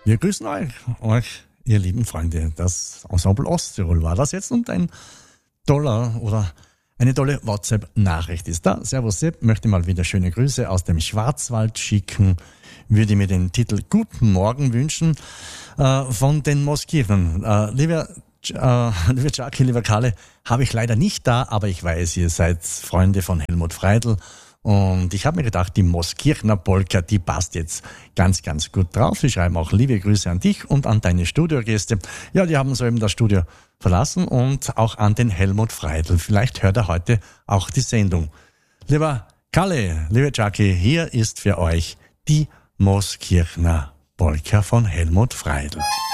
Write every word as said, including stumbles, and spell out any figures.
Wir grüßen euch, euch, ihr lieben Freunde. Das Ensemble Osttirol war das jetzt und ein toller oder eine tolle WhatsApp-Nachricht ist da. Servus Sepp, möchte mal wieder schöne Grüße aus dem Schwarzwald schicken. Würde mir den Titel Guten Morgen wünschen äh, von den Moskirchen. Äh, lieber äh, lieber Jackie, lieber Kalle, habe ich leider nicht da, aber ich weiß, ihr seid Freunde von Helmut Freidl. Und ich habe mir gedacht, die Moskirchner Polka, die passt jetzt ganz, ganz gut drauf. Sie schreiben auch liebe Grüße an dich und an deine Studiogäste. Ja, die haben soeben das Studio verlassen und auch an den Helmut Freidl. Vielleicht hört er heute auch die Sendung. Lieber Kalle, liebe Jackie, hier ist für euch die Moskirchner Polka von Helmut Freidl.